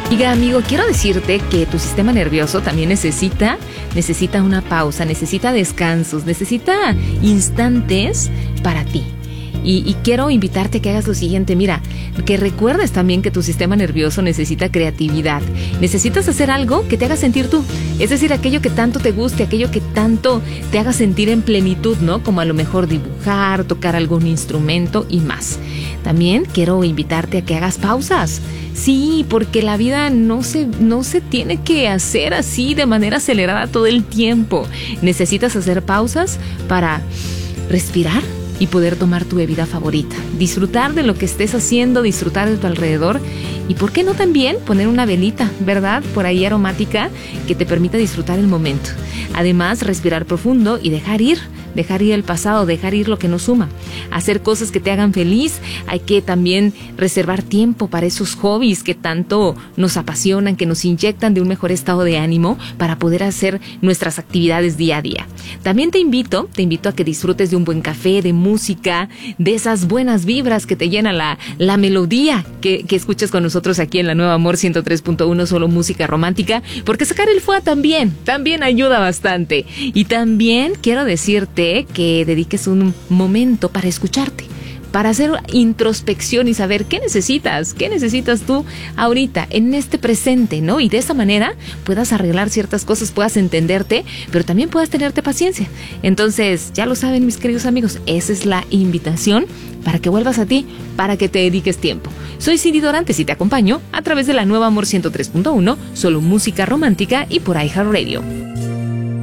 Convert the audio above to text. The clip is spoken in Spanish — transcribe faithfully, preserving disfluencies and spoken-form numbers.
Diga, amigo, quiero decirte que tu sistema nervioso también necesita, necesita una pausa, necesita descansos, necesita instantes para ti. Y, y quiero invitarte a que hagas lo siguiente, mira, que recuerdes también que tu sistema nervioso necesita creatividad. Necesitas hacer algo que te haga sentir tú, es decir, aquello que tanto te guste, aquello que tanto te haga sentir en plenitud, ¿no? Como a lo mejor dibujar, tocar algún instrumento y más. También quiero invitarte a que hagas pausas. Sí, porque la vida no se, no se tiene que hacer así de manera acelerada todo el tiempo. Necesitas hacer pausas para respirar y poder tomar tu bebida favorita, disfrutar de lo que estés haciendo, disfrutar de tu alrededor y por qué no también poner una velita, ¿verdad? Por ahí aromática que te permita disfrutar el momento. Además, respirar profundo y dejar ir, dejar ir el pasado, dejar ir lo que nos suma, hacer cosas que te hagan feliz. Hay que también reservar tiempo para esos hobbies que tanto nos apasionan, que nos inyectan de un mejor estado de ánimo para poder hacer nuestras actividades día a día. También te invito, te invito a que disfrutes de un buen café, de música, de esas buenas vibras que te llena la, la melodía que, que escuchas con nosotros aquí en la Nueva Amor ciento tres punto uno, solo música romántica, porque sacar el fuá también, también ayuda bastante. Y también quiero decirte que dediques un momento para escucharte, para hacer introspección y saber qué necesitas, qué necesitas tú ahorita, en este presente, ¿no? Y de esa manera puedas arreglar ciertas cosas, puedas entenderte, pero también puedas tenerte paciencia. Entonces, ya lo saben, mis queridos amigos, esa es la invitación para que vuelvas a ti, para que te dediques tiempo. Soy Cindy Dorantes y te acompaño a través de la Nueva Amor ciento tres punto uno, solo música romántica y por iHeartRadio.